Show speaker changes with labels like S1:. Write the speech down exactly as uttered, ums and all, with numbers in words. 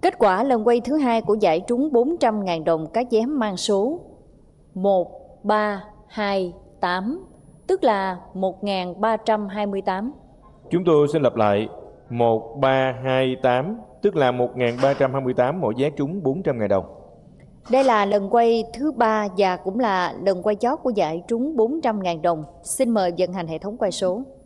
S1: Kết quả lần quay thứ hai của giải trúng bốn trăm nghìn đồng các giám mang số một ba hai tám, tức là một nghìn ba trăm hai mươi tám.
S2: Chúng tôi xin lặp lại, một ba hai tám, tức là một nghìn ba trăm hai mươi tám, mỗi vé trúng bốn trăm nghìn đồng.
S1: Đây là lần quay thứ ba và cũng là lần quay chót của giải trúng bốn trăm nghìn đồng. Xin mời vận hành hệ thống quay số.